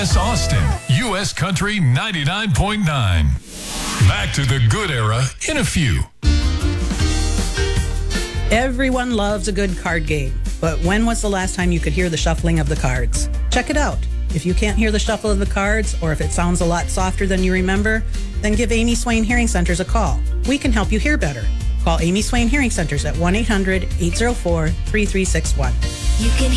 U.S. Austin, U.S. Country 99.9. Back to the good era in a few. Everyone loves a good card game, but when was the last time you could hear the shuffling of the cards? Check it out. If you can't hear the shuffle of the cards, or if it sounds a lot softer than you remember, then give Amy Swain Hearing Centers a call. We can help you hear better. Call Amy Swain Hearing Centers at 1-800-804-3361. You can